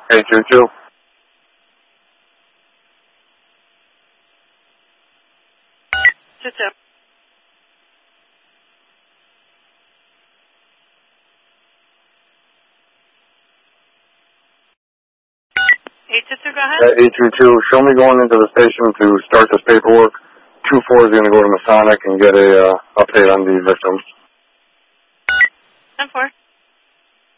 822. Two. 822, go ahead. 822, show me going into the station to start this paperwork. 24 is going to go to Masonic and get a update on the victims. 10-4.